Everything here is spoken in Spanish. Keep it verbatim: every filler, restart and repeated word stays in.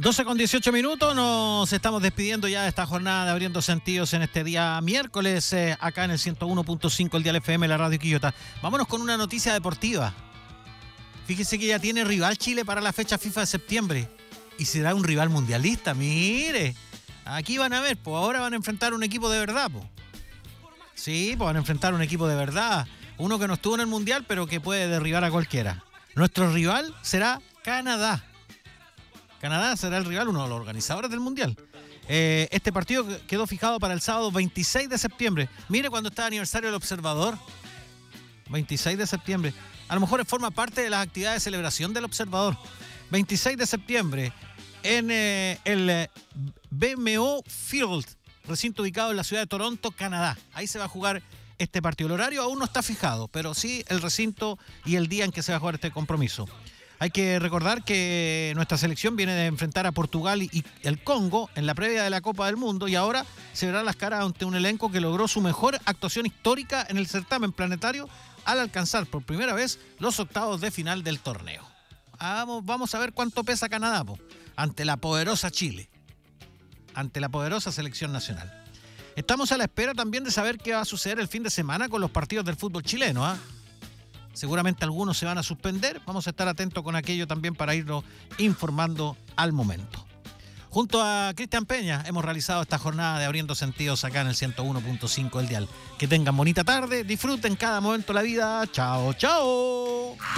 doce con dieciocho minutos, nos estamos despidiendo ya de esta jornada de Abriendo Sentidos en este día miércoles, eh, acá en el ciento uno punto cinco, el dial F M, la radio Quillota. Vámonos con una noticia deportiva. Fíjese que ya tiene rival Chile para la fecha FIFA de septiembre. Y será un rival mundialista, mire. Aquí van a ver, pues ahora van a enfrentar un equipo de verdad, pues. Sí, pues van a enfrentar un equipo de verdad. Uno que no estuvo en el mundial, pero que puede derribar a cualquiera. Nuestro rival será Canadá. Canadá será el rival, uno de los organizadores del mundial. Eh, este partido quedó fijado para el sábado veintiséis de septiembre. Mire cuando está el aniversario del Observador. veintiséis de septiembre. A lo mejor forma parte de las actividades de celebración del Observador. veintiséis de septiembre en eh, el B M O Field, recinto ubicado en la ciudad de Toronto, Canadá. Ahí se va a jugar este partido. El horario aún no está fijado, pero sí el recinto y el día en que se va a jugar este compromiso. Hay que recordar que nuestra selección viene de enfrentar a Portugal y, y el Congo en la previa de la Copa del Mundo y ahora se verán las caras ante un elenco que logró su mejor actuación histórica en el certamen planetario al alcanzar por primera vez los octavos de final del torneo. Vamos, vamos a ver cuánto pesa Canadá, po, ante la poderosa Chile, ante la poderosa selección nacional. Estamos a la espera también de saber qué va a suceder el fin de semana con los partidos del fútbol chileno, ¿ah? ¿eh? Seguramente algunos se van a suspender. Vamos a estar atentos con aquello también para irnos informando al momento. Junto a Cristian Peña hemos realizado esta jornada de Abriendo Sentidos acá en el ciento uno punto cinco el dial. Que tengan bonita tarde, disfruten cada momento de la vida. Chao, chao.